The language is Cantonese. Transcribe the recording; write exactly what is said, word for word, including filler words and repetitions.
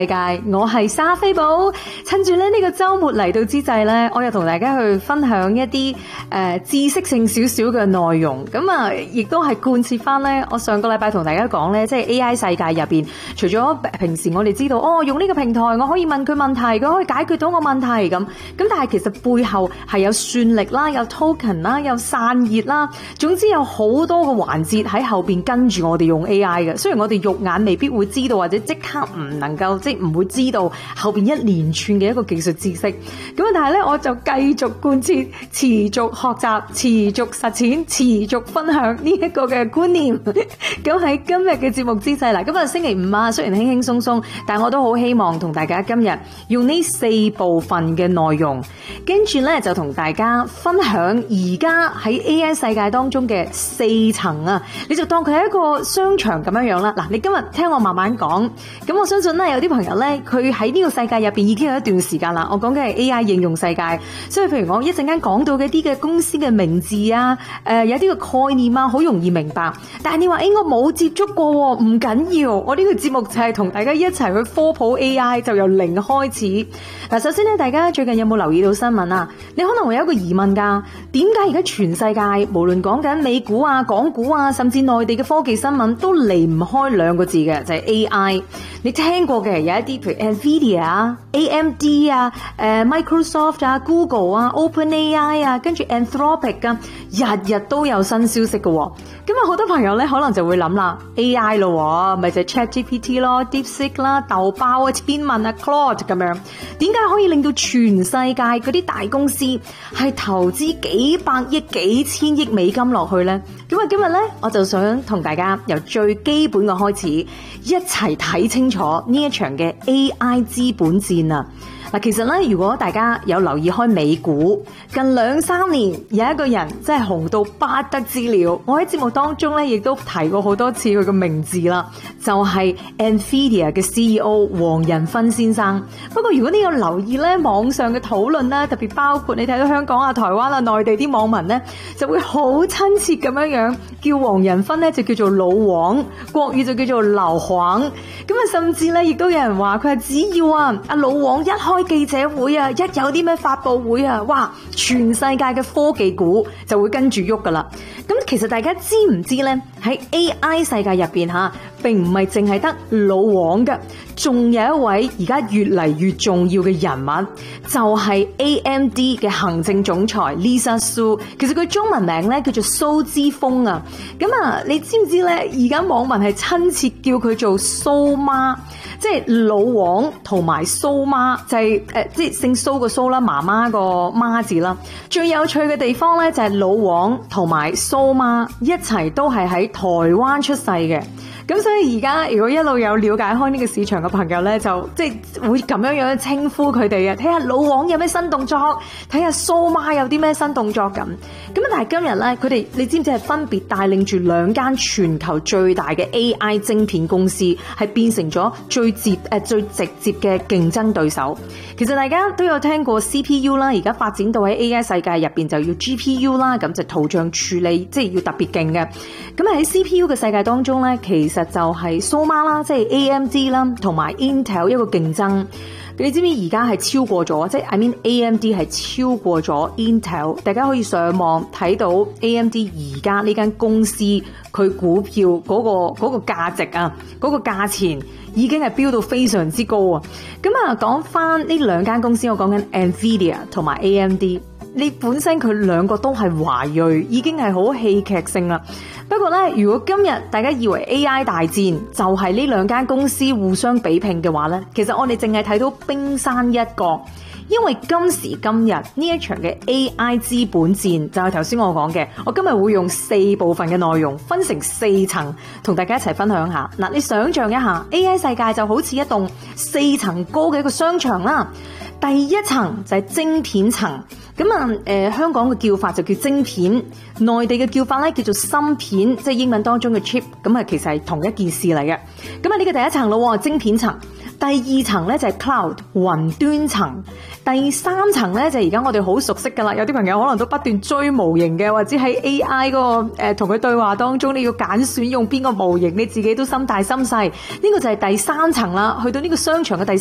世界，我係莎菲寶。趁住咧呢個周末嚟到之際咧，我又同大家去分享一啲誒、呃、知識性少少嘅內容。咁啊，亦都係貫徹翻咧。我上個禮拜同大家講咧，即係 A I 世界入邊，除咗平時我哋知道哦，用呢個平台我可以問佢問題，佢可以解決到我問題咁。咁但係其實背後係有算力啦，有 token 啦，有散熱啦，總之有好多個環節喺後邊跟住我哋用 A I 嘅。雖然我哋肉眼未必會知道，或者即刻唔能夠即唔會知道後邊一連串嘅一個技術知識，咁但係咧我就繼續貫徹、持續學習、持續實踐、持續分享呢一個嘅觀念。咁喺今日嘅節目之際啦，今日星期五啊，雖然輕輕鬆鬆，但係我都好希望同大家今日用呢四部分嘅內容，跟住咧就同大家分享而家喺 A I 世界當中嘅四層啊，你就當佢係一個商場咁樣樣啦。嗱，你今日聽我慢慢講，咁我相信咧有啲朋友咧，佢喺呢個世界入邊已經有一段時間啦。我講嘅係 A I 應用世界，所以譬如我一陣間講到嘅啲嘅公司嘅名字啊，誒、呃、有啲嘅概念啊，好容易明白。但係你話誒我冇接觸過，唔緊要，我呢個節目就係同大家一齊去科普 A I， 就由零開始。嗱，首先咧，大家最近有冇留意到新聞啊？你可能會有一個疑問噶，點解而家全世界無論講緊美股啊、港股啊，甚至內地嘅科技新聞都離唔開兩個字嘅，就係 A I。你聽過嘅有一啲，譬如 Nvidia 啊、A M D 啊、誒 Microsoft 啊、Google 啊、OpenAI 啊，跟住 Anthropic 啊，日日都有新消息嘅。咁啊，好多朋友咧可能就會諗啦 ，A I 咯，咪就係 ChatGPT 咯、DeepSeek 啦、豆包啊、天問啊、Claude 咁樣，點解可以令到全世界嗰啲大公司係投資幾百億、幾千億美金落去呢？咁啊，今日咧我就想同大家由最基本嘅開始，一齊睇清楚呢一場嘅 A I 資本戰啊！嗱，其實咧，如果大家有留意開美股，近兩三年有一個人真係紅到不得之了，我喺節目當中咧亦都提過好多次佢嘅名字啦，就係 Nvidia 嘅 C E O 黃仁勳先生。不過如果你有留意咧網上嘅討論咧，特別包括你睇到香港啊、台灣啊、內地啲網民咧，就會好親切咁樣樣叫黃仁勳咧就叫做老黃，國語就叫做劉黃。咁啊，甚至咧亦都有人話佢係只要啊阿老黃一開記者會啊，一有啲咩發佈會啊，哇！全世界嘅科技股就會跟住喐噶啦。咁其實大家知唔知呢？喺 A I 世界入邊吓，並唔係淨係得老黃嘅，仲有一位而家越嚟越重要嘅人物，就係 A M D 嘅行政總裁 Lisa Su。其實佢中文名咧叫做蘇之鋒啊。咁啊，你知唔知咧？而家網民係親切叫佢做蘇媽。即係老黃同埋蘇媽，就係、是、誒、呃，即係姓蘇個蘇啦，媽媽個媽字啦。最有趣嘅地方咧，就係老黃同埋蘇媽一齊都係喺台灣出世嘅。咁所以而家如果一路有了解開呢個市場嘅朋友咧，就即係會咁樣樣稱呼佢哋啊，睇下老黃有咩新動作，睇下蘇媽有啲咩新動作咁。咁但係今日咧，佢哋你知唔知係分別帶領住兩間全球最大嘅 A I 晶片公司，係變成咗最接誒、呃、最直接嘅競爭對手。其實大家都有聽過 C P U 啦，而家發展到喺 A I 世界入邊就要 G P U 啦，咁就圖像處理即係要特別勁嘅。咁喺 C P U 嘅世界當中咧，其實就係蘇媽啦，即係 A M D 啦，同埋 Intel 一個競爭。你知唔知而家係超過咗？即係 I mean A M D 係超過咗 Intel。大家可以上網睇到 A M D 而家呢間公司佢股票嗰個嗰個價值啊，嗰個價錢已經係飆到非常之高啊！咁啊，講翻呢兩間公司，我講緊 Nvidia 同埋 A M D。你本身佢兩個都係華裔，已經係好戲劇性啦。不過咧，如果今日大家以為 A I 大戰就係呢兩間公司互相比拼嘅話咧，其實我哋淨係睇到冰山一角。因為今時今日呢一場嘅 A I 資本戰就係頭先我講嘅，我今日會用四部分嘅內容分成四層同大家一齊分享下。嗱，你想象一下 A I 世界就好似一棟四層高嘅一個商場啦。第一層就係晶片層，咁啊誒香港嘅叫法就叫晶片，內地嘅叫法咧叫做芯片，即係英文當中嘅 chip， 咁啊其實係同一件事嚟嘅。咁啊呢個第一層咯，晶片層。第二層咧就係 cloud 雲端層， 第三層咧就係而家我哋好熟悉噶啦，有啲朋友可能都不斷追模型嘅，或者喺 A I 嗰個誒同佢對話當中，你要揀選用邊個模型，你自己都心大心細。呢個就係第三層啦，去到呢個商場嘅第